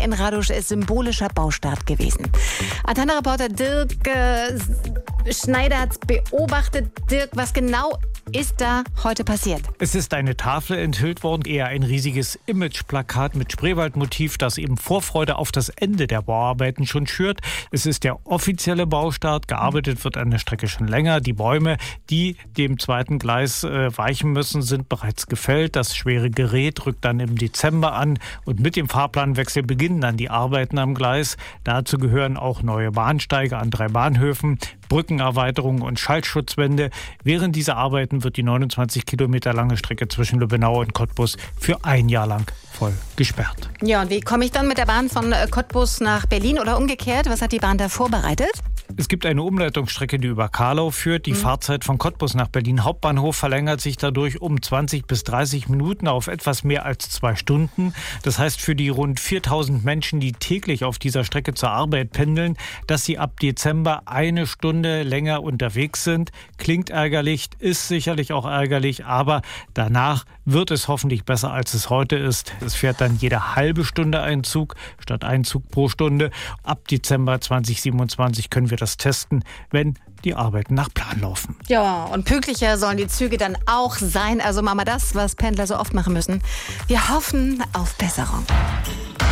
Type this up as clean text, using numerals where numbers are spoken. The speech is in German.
in Radusch ist symbolischer Baustart gewesen. Antenne-Reporter Dirk Schneider hat es beobachtet. Dirk, was genau ist da heute passiert? Es ist eine Tafel enthüllt worden, eher ein riesiges Imageplakat mit Spreewaldmotiv, das eben Vorfreude auf das Ende der Bauarbeiten schon schürt. Es ist der offizielle Baustart. Gearbeitet wird an der Strecke schon länger. Die Bäume, die dem zweiten Gleis weichen müssen, sind bereits gefällt. Das schwere Gerät rückt dann im Dezember an und mit dem Fahrplanwechsel beginnen dann die Arbeiten am Gleis. Dazu gehören auch neue Bahnsteige an 3 Bahnhöfen, Brückenerweiterungen und Schaltschutzwände. Während dieser Arbeiten wird die 29 Kilometer lange Strecke zwischen Lübbenau und Cottbus für 1 Jahr lang voll gesperrt. Ja, und wie komme ich dann mit der Bahn von Cottbus nach Berlin oder umgekehrt? Was hat die Bahn da vorbereitet? Es gibt eine Umleitungsstrecke, die über Karlau führt. Die Fahrzeit von Cottbus nach Berlin Hauptbahnhof verlängert sich dadurch um 20 bis 30 Minuten auf etwas mehr als 2 Stunden. Das heißt für die rund 4000 Menschen, die täglich auf dieser Strecke zur Arbeit pendeln, dass sie ab Dezember 1 Stunde länger unterwegs sind. Klingt ärgerlich, ist sicherlich auch ärgerlich, aber danach wird es hoffentlich besser, als es heute ist. Es fährt dann jede halbe Stunde ein Zug statt ein Zug pro Stunde. Ab Dezember 2027 können wir das testen, wenn die Arbeiten nach Plan laufen. Ja, und pünktlicher sollen die Züge dann auch sein. Also machen wir das, was Pendler so oft machen müssen. Wir hoffen auf Besserung.